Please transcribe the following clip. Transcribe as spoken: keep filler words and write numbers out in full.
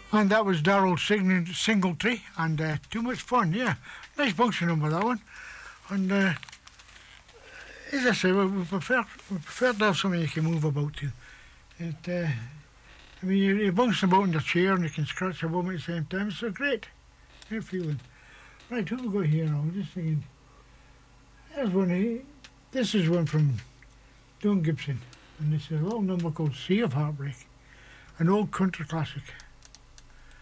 And that was Darrell Sing- Singletree, and uh, too much fun, yeah. Nice bunch number, that one. And uh, as I say, we, we, prefer, we prefer to have something you can move about to. It, uh, I mean, you, you bounce about in the chair and you can scratch above at the same time. It's so great. Great feeling. Right, who we got here now? I'm just thinking. There's one here. This is one from Don Gibson. And this is a little number called Sea of Heartbreak. An old country classic.